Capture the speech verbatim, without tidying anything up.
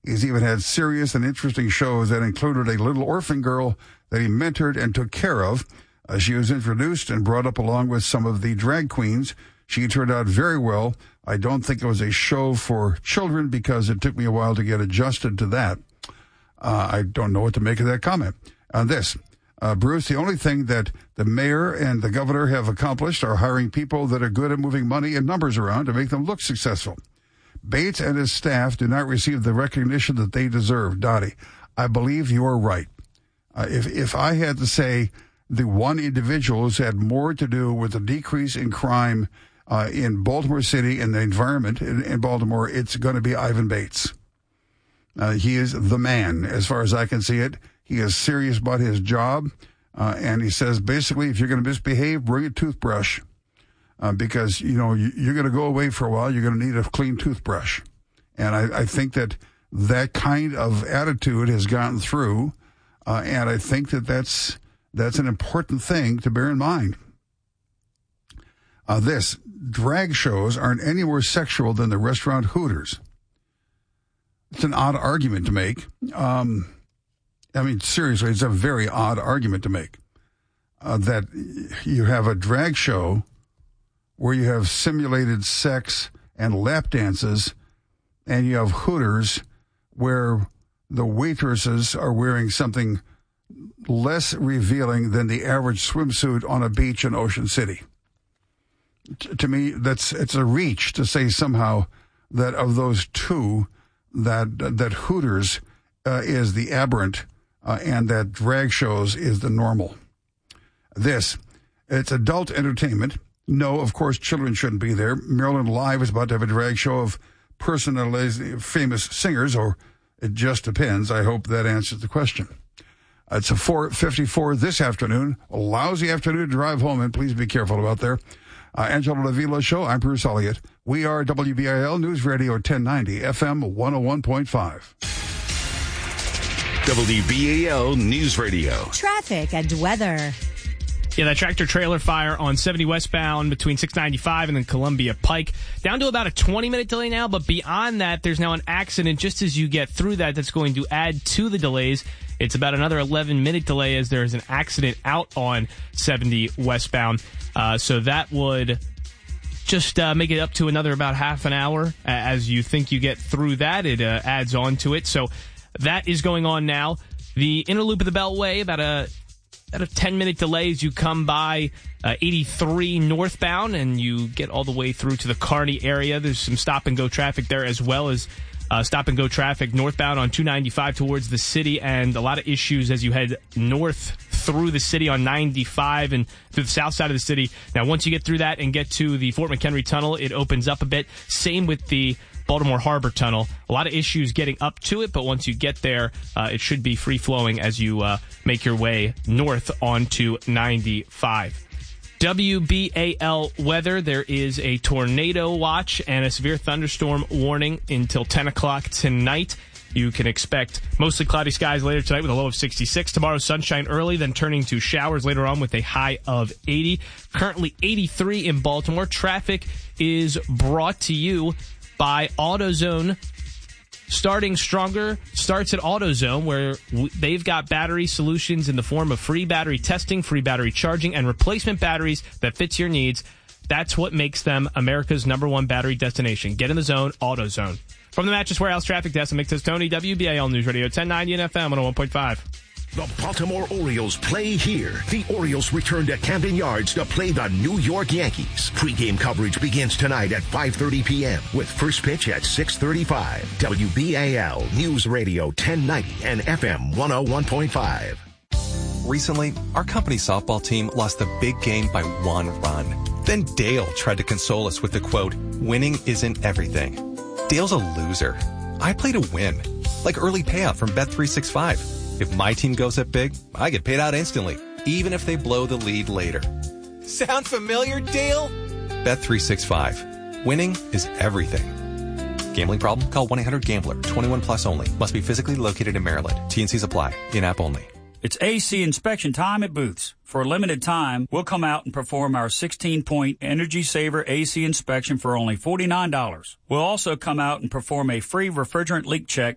He's even had serious and interesting shows that included a little orphan girl that he mentored and took care of. Uh, she was introduced and brought up along with some of the drag queens. She turned out very well. I don't think it was a show for children because it took me a while to get adjusted to that. Uh, I don't know what to make of that comment. On this, uh, Bruce, the only thing that the mayor and the governor have accomplished are hiring people that are good at moving money and numbers around to make them look successful. Bates and his staff do not receive the recognition that they deserve. Dottie, I believe you're right. Uh, if if I had to say the one individual who's had more to do with the decrease in crime uh, in Baltimore City and the environment in, in Baltimore, it's going to be Ivan Bates. Uh, he is the man, as far as I can see it. He is serious about his job, uh, and he says, basically, if you're going to misbehave, bring a toothbrush. Uh, because, you know, you, you're going to go away for a while. You're going to need a clean toothbrush. And I, I think that that kind of attitude has gotten through. Uh, and I think that that's, that's an important thing to bear in mind. Uh, this, drag shows aren't any more sexual than the restaurant Hooters. It's an odd argument to make. Um, I mean, seriously, it's a very odd argument to make. Uh, that you have a drag show where you have simulated sex and lap dances, and you have Hooters where the waitresses are wearing something less revealing than the average swimsuit on a beach in Ocean City. T- to me, that's it's a reach to say somehow that of those two, that that Hooters uh, is the aberrant uh, and that drag shows is the normal. This, it's adult entertainment. No, of course, children shouldn't be there. Maryland Live is about to have a drag show of personalized famous singers, or it just depends. I hope that answers the question. It's a four fifty-four this afternoon. A lousy afternoon to drive home, and please be careful about there. Uh, Angelo Davila Show, I'm Bruce Elliott. We are W B I L News Radio ten ninety, F M one oh one point five. W B A L News Radio. Traffic and weather. Yeah, that tractor-trailer fire on seventy westbound between six ninety-five and then Columbia Pike. Down to about a twenty-minute delay now, but beyond that, there's now an accident just as you get through that that's going to add to the delays. It's about another eleven-minute delay as there is an accident out on seventy westbound. Uh, so that would just uh, make it up to another about half an hour. As you think you get through that, it uh, adds on to it. So that is going on now. The inner loop of the Beltway, about a... At a ten-minute delay as you come by uh, eighty-three northbound and you get all the way through to the Kearney area. There's some stop-and-go traffic there as well as uh, stop-and-go traffic northbound on two ninety-five towards the city, and a lot of issues as you head north through the city on ninety-five and through the south side of the city. Now, once you get through that and get to the Fort McHenry Tunnel, it opens up a bit. Same with the Baltimore Harbor Tunnel. A lot of issues getting up to it, but once you get there, uh, it should be free-flowing as you uh, make your way north onto ninety-five. W B A L weather, there is a tornado watch and a severe thunderstorm warning until ten o'clock tonight. You can expect mostly cloudy skies later tonight with a low of sixty-six. Tomorrow, sunshine early, then turning to showers later on with a high of eighty. Currently eighty-three in Baltimore. Traffic is brought to you by AutoZone. Starting stronger starts at AutoZone, where w- they've got battery solutions in the form of free battery testing, free battery charging, and replacement batteries that fits your needs. That's what makes them America's number one battery destination. Get in the zone, AutoZone. From the Mattress Warehouse Traffic Desk, I'm Mick Testoni, W B A L News Radio ten ninety and F M one oh one point five. The Baltimore Orioles play here. The Orioles return to Camden Yards to play the New York Yankees. Pre-game coverage begins tonight at five thirty p.m. with first pitch at six thirty-five. W B A L News Radio ten ninety and F M one oh one point five. Recently, our company softball team lost a big game by one run. Then Dale tried to console us with the quote, "Winning isn't everything." Dale's a loser. I play to win, like early payout from Bet three sixty-five. If my team goes up big, I get paid out instantly, even if they blow the lead later. Sound familiar, Dale? Bet three sixty-five. Winning is everything. Gambling problem? Call one eight hundred gambler. twenty-one plus only. Must be physically located in Maryland. T and Cs apply. In-app only. It's A C inspection time at Booth's. For a limited time, we'll come out and perform our sixteen-point Energy Saver A C inspection for only forty-nine dollars. We'll also come out and perform a free refrigerant leak check